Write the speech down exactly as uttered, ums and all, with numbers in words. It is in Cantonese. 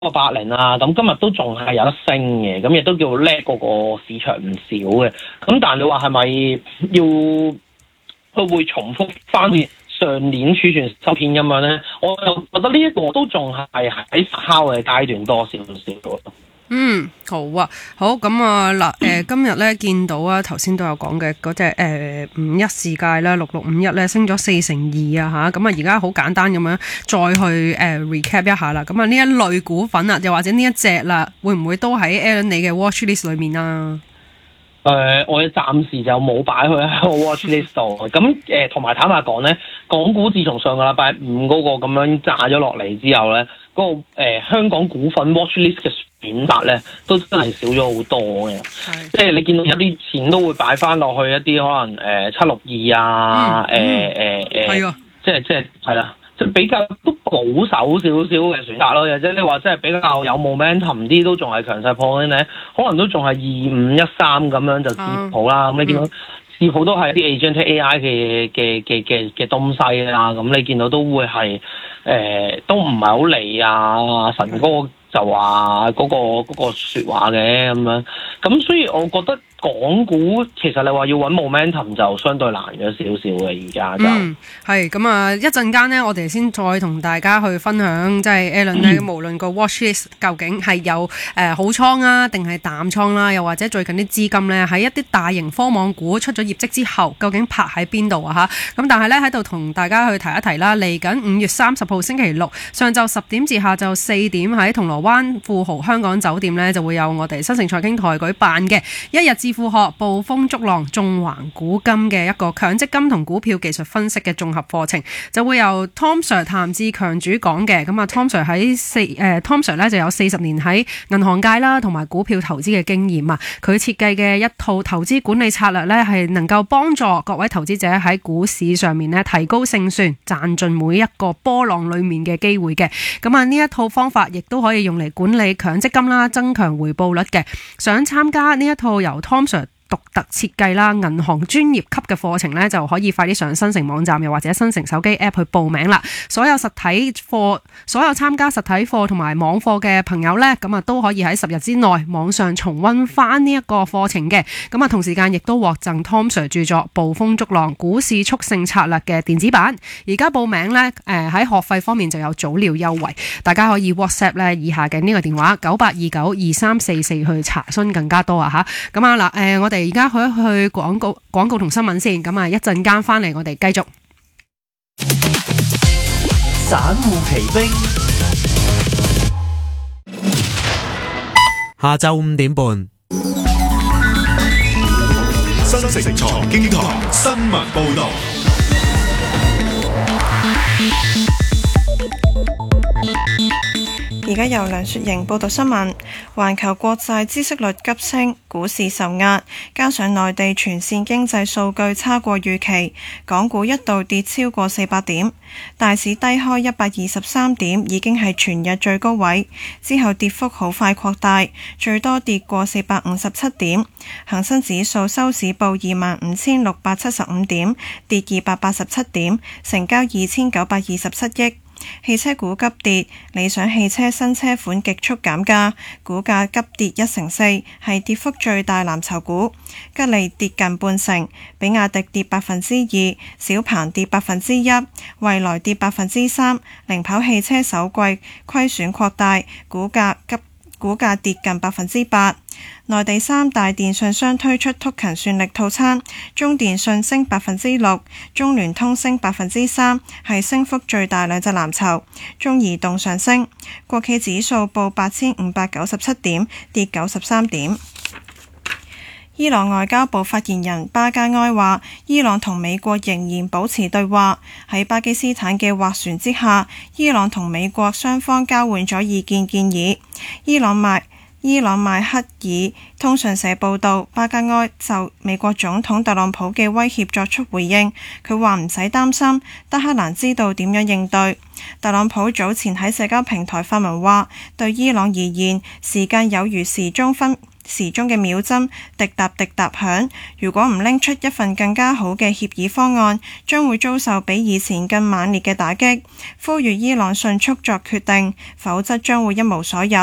個八零啊，咁今日都仲係有得升嘅，咁亦都叫叻過個市場唔少嘅。咁但係你話係咪要佢會重複翻上年儲存芯片咁樣咧？我又覺得呢一個都仲係喺發酵嘅階段多少少。 嗯，好啊，好咁啊嗱，誒、呃、今日咧見到啊，頭先都有講嘅嗰隻誒五一世界啦，六六五一咧升咗四成二啊吓，咁啊而家好簡單咁樣再去誒、呃、recap 一下啦，咁啊呢一類股份啊，又或者呢一隻啦，會唔會都喺 Alan 你嘅 watch list 裏面啊？ 誒、呃，我暫時就冇擺佢喺個 watch list 度。咁誒，同、呃、埋坦白講咧，港股自從上個禮拜五嗰個咁樣炸咗落嚟之後咧，嗰、那個、呃、香港股份 watch list 嘅選擇咧，都真係少咗好多嘅。即係你見到有啲錢都會擺翻落去一啲可能誒七六二啊，誒誒誒，係啊，即係即係係啦。即比較都保守少少嘅選擇咯，或者你話即係比較有 momentum 啲，都仲係強勢破咧，可能都仲係二五一三咁樣就視譜啦。咁、嗯、你見到視譜都係啲 agentic A I 嘅嘅嘅嘅嘅東西啦。咁你見到都會係誒、呃、都唔係好理啊神哥就話嗰、那個嗰、那個説話嘅咁樣。咁所以我覺得港股其實你話要揾 momentum 就相對難咗少少嘅，而家就嗯係咁啊！一陣間呢，我哋先再同大家去分享，即係 Alan 咧，無論個 watch list 究竟係有誒、呃、好倉啊，定係淡倉啦，又或者最近啲資金咧喺一啲大型科網股出咗業績之後，究竟拍喺邊度啊？嚇咁，但係咧喺度同大家去提一提啦，嚟緊五月三十號星期六上晝十點至下晝四點喺銅鑼灣富豪香港酒店咧就會有我哋新城財經台舉辦嘅一日致富學捕風捉浪縱橫古今嘅一個強積金同股票技術分析嘅綜合課程，就會由 Tom Sir 譚志強主講嘅。咁啊 Tom Sir 喺四誒、呃、Tom Sir 咧就有四十年喺銀行界啦同埋股票投資嘅經驗啊，佢設計嘅一套投資管理策略咧係能夠幫助各位投資者喺股市上面咧提高勝算，賺盡每一個波浪裡面嘅機會嘅。咁啊呢一套方法亦都可以用嚟管理強積金啦，增強回報率嘅。想參加呢一套由 Tom Sir獨特設計啦，銀行專業級嘅課程呢，就可以快啲上新城網站，又或者新城手機 App 去報名啦。所有實體課，所有參加實體課同埋網課嘅朋友呢，咁啊都可以喺十日之內網上重溫翻呢一個課程嘅。咁啊同時間亦都獲贈 Tom Sir 著作《捕風捉浪股市速勝策略》嘅電子版。而家報名呢，誒、呃、喺學費方面就有早鳥優惠，大家可以 WhatsApp 呢以下嘅呢個電話九八二九二三四四去查詢更加多啊吓。咁啊嗱，誒我哋。而家去一去廣告廣告同新聞先，咁啊一陣間翻嚟我哋繼續。 散戶奇兵，下晝五點半， 新城財經台新聞報道。 而家由梁雪瑩報道新聞。環球國債孳息率急升，股市受壓，加上內地全線經濟數據差過預期，港股一度跌超過四百點，大市低開一百二十三點，已經係全日最高位。之後跌幅好快擴大，最多跌過四百五十七點。恒生指數收市報二萬五千六百七十五點，跌二百八十七點，成交二千九百二十七億。汽車股急跌，理想汽車新車款極速減價，股價急跌一成四，係跌幅最大藍籌股。吉利跌近半成，比亞迪跌百分之二，小鵬跌百分之一，蔚來跌百分之三。零跑汽車首季虧損擴大，股價急股價跌近百分之八。內地三大電信商推出 Token 算力套餐，中電信升百分之六，中聯通升百分之三，係升幅最大兩隻藍籌。中移動上升，國企指數報八千五百九十七點，跌九十三點。伊朗外交部發言人巴加埃話，伊朗同美國仍然保持對話。喺巴基斯坦嘅斡旋之下，伊朗同美國雙方交換咗意見建議。伊朗麥伊朗邁克爾通訊社報導，巴加埃就美國總統特朗普嘅威脅作出回應。佢話唔使擔心，德黑蘭知道點樣應對。特朗普早前喺社交平台發文話，對伊朗而言，時間有如時鐘分時鐘嘅秒針滴答滴答響。如果唔拎出一份更加好嘅協議方案，將會遭受比以前更猛烈嘅打擊。呼籲伊朗迅速作決定，否則將會一無所有。